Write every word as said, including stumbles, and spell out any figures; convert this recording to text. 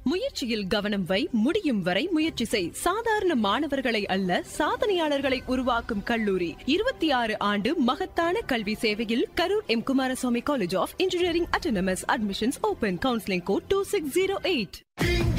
முயற்சியில் கவனம் வை, முடியும் வரை முயற்சி செய். சாதாரண மாணவர்களை அல்ல, சாதனையாளர்களை உருவாக்கும் கல்லூரி. இருபத்தி ஆறு ஆண்டு மகத்தான கல்வி சேவையில் Karur M Kumaraswamy college of engineering autonomous. Admissions open. Counselling code two six zero eight.